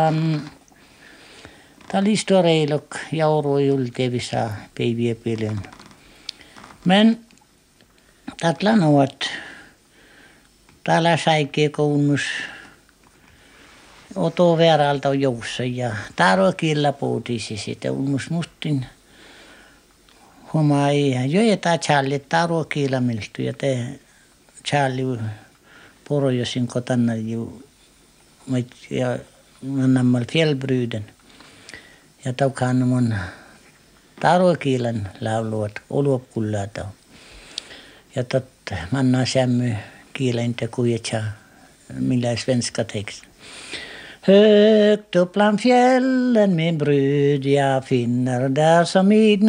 talistoreilok jauruojultevissa päiviä. Men tatlanovat täällä säikkiä kounus oto veralta joussa ja täällä killa puutisi sitten unnus mustin huomai joita Charlie täällä killa milty ja te Charlie porojosin kotana ju ja nammal fjällbruden ja taukan mun täällä killan lauluat oluopkullata ja manna sämmy kielente kujetsa millä svenska text. Högt upp bland fjällen min brud jag finner där som midnatt